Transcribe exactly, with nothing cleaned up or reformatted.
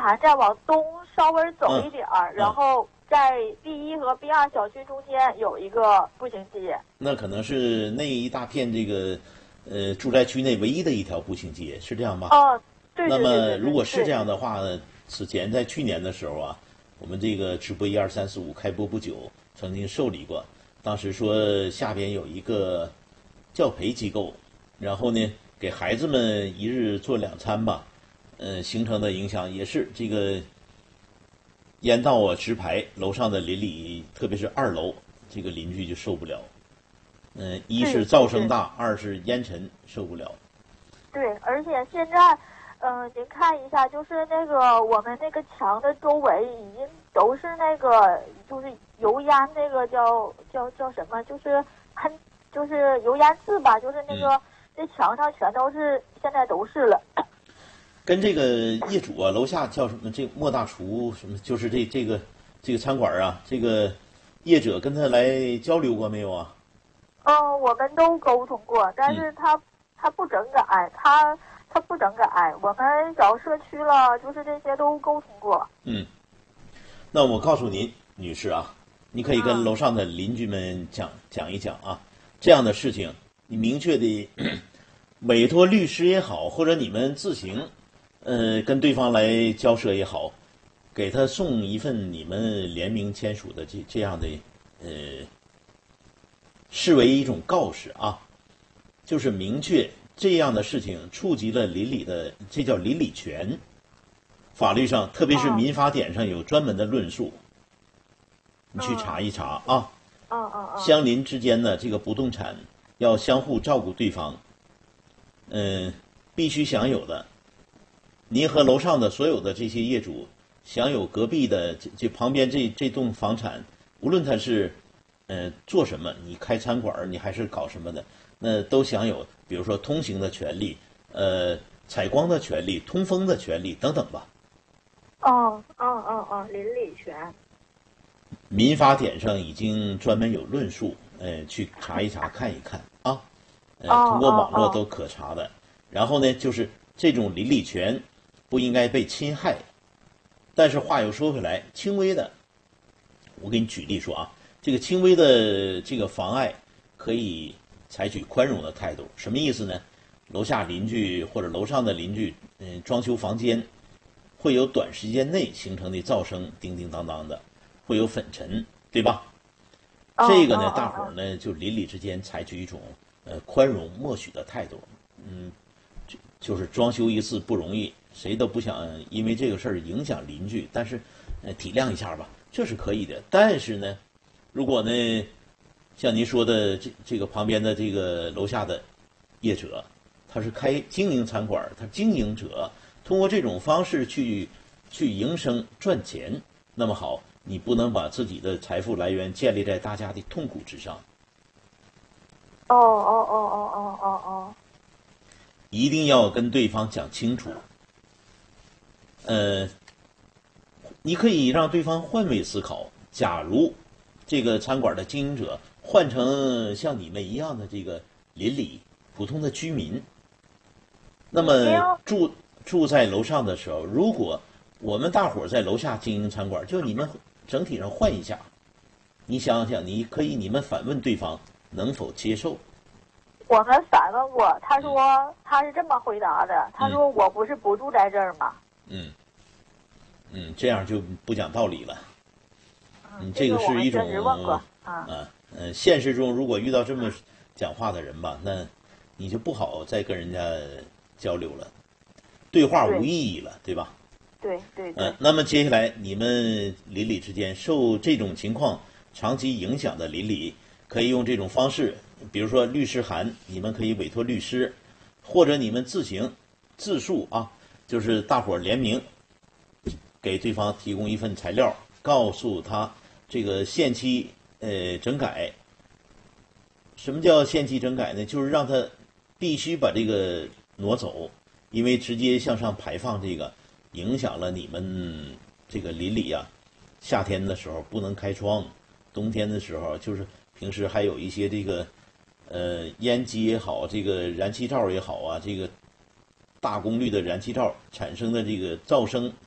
涵再往东稍微走一点儿，嗯、然后在 B 一和 B 二小区中间有一个步行街。 那可能是那一大片这个呃住宅区内唯一的一条步行街，是这样吧？ 哦，对对对对。 那么如果是这样的话呢，此前在去年的时候啊，我们这个直播一二三四五开播不久，曾经受理过，当时说下边有一个教培机构，然后呢给孩子们一日做两餐吧，呃，形成的影响也是这个烟道啊直排，楼上的邻里，特别是二楼这个邻居就受不了。嗯、呃，一是噪声大，二是烟尘受不了。 对，而且现在，嗯、呃，您看一下，就是那个我们那个墙的周围已经都是那个就是油烟，那个叫叫叫什么，就是喷，就是油烟渍吧，就是那个、嗯、这墙上全都是，现在都是了。 跟这个业主啊，楼下叫什么？这莫大厨什么？就是这这个这个餐馆啊，这个业者跟他来交流过没有啊？ 嗯，我们都沟通过，但是他、嗯、他不整改，他他不整改。我们找社区了，就是这些都沟通过。 嗯，那我告诉您，女士啊，你可以跟楼上的邻居们讲、嗯、讲一讲啊，这样的事情，你明确的委托律师也好，或者你们自行。呃，跟对方来交涉也好，给他送一份你们联名签署的这这样的，呃，视为一种告示啊，就是明确这样的事情触及了邻里的，这叫邻里权。法律上，特别是民法典上有专门的论述，你去查一查啊。 嗯嗯嗯。 相邻之间呢，这个不动产要相互照顾对方，嗯、呃，必须享有的。您和楼上的所有的这些业主享有隔壁的这这旁边这这栋房产，无论他是呃做什么，你开餐馆你还是搞什么的，那都享有，比如说通行的权利，呃采光的权利，通风的权利等等吧。 哦哦哦哦，邻里权。 民法典上已经专门有论述，呃，去查一查看一看啊，呃，通过网络都可查的。然后呢，就是这种邻里权。不应该被侵害，但是话又说回来，轻微的，我给你举例说啊，这个轻微的这个妨碍可以采取宽容的态度。什么意思呢？楼下邻居或者楼上的邻居，嗯，装修房间会有短时间内形成的噪声，叮叮当当的，会有粉尘，对吧？ 哦、 这个呢， 哦、 大伙儿呢就邻里之间采取一种呃宽容默许的态度，嗯，就就是装修一次不容易。谁都不想因为这个事儿影响邻居，但是，呃，体谅一下吧，这是可以的。但是呢，如果呢，像您说的这这个旁边的这个楼下的业者，他是开经营餐馆，他经营者通过这种方式去去营生赚钱，那么好，你不能把自己的财富来源建立在大家的痛苦之上。 哦哦哦哦哦哦哦， 一定要跟对方讲清楚。呃，你可以让对方换位思考。假如这个餐馆的经营者换成像你们一样的这个邻里普通的居民，那么住住在楼上的时候，如果我们大伙在楼下经营餐馆，就你们整体上换一下，你想想，你可以你们反问对方能否接受？ 我们反问过，他说、嗯、他是这么回答的，他说我不是不住在这儿吗？ 嗯，嗯，这样就不讲道理了。 嗯， 这个是一种啊， 啊，呃，现实中如果遇到这么讲话的人吧，那你就不好再跟人家交流了，对话无意义了， 对, 对吧？ 对对对。 嗯、呃，那么接下来你们邻里之间受这种情况长期影响的邻里，可以用这种方式，比如说律师函，你们可以委托律师，或者你们自行自述啊。就是大伙儿联名给对方提供一份材料，告诉他这个限期呃整改。什么叫限期整改呢？就是让他必须把这个挪走，因为直接向上排放这个影响了你们这个邻里啊。夏天的时候不能开窗，冬天的时候就是平时还有一些这个呃烟机也好，这个燃气灶也好啊，这个大功率的燃气灶产生的这个噪声